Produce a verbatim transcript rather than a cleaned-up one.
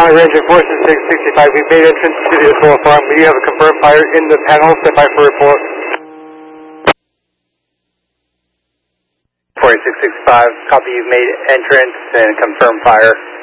Valley Ranger four six six sixty-five, we made entrance to the solar farm. We have a confirmed fire in the panel. Stand by for report. four six six five, copy, you've made entrance and confirmed fire.